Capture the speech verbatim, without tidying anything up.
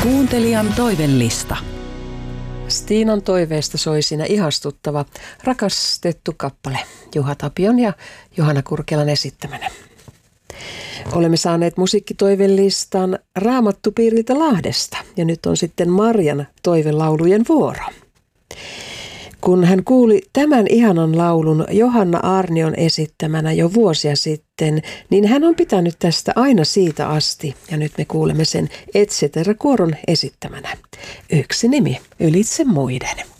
Kuuntelijan toivellista. Stiinan toiveesta soi siinä ihastuttava, rakastettu kappale Juha Tapion ja Johanna Kurkelan esittämänä. Olemme saaneet musiikkitoivelistan Raamattupiiriltä Lahdesta ja nyt on sitten Marjan toivelaulujen vuoro. Kun hän kuuli tämän ihanan laulun Johanna Aarnion esittämänä jo vuosia sitten, niin hän on pitänyt tästä aina siitä asti. Ja nyt me kuulemme sen Et cetera -kuoron esittämänä. Yksi nimi ylitse muiden.